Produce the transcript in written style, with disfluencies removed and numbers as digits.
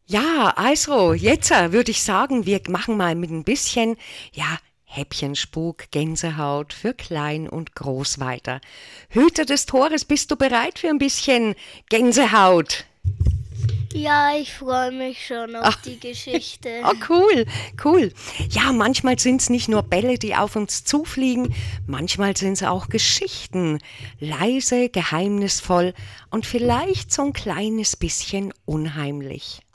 Ja, also, jetzt würde ich sagen, wir machen mal mit ein bisschen, ja, Häppchenspuk, Gänsehaut für klein und groß weiter. Hüter des Tores, bist du bereit für ein bisschen Gänsehaut? Ja, ich freue mich schon Ah, auf die Geschichte. oh, cool, cool. Ja, manchmal sind es nicht nur Bälle, die auf uns zufliegen, manchmal sind es auch Geschichten, leise, geheimnisvoll und vielleicht so ein kleines bisschen unheimlich.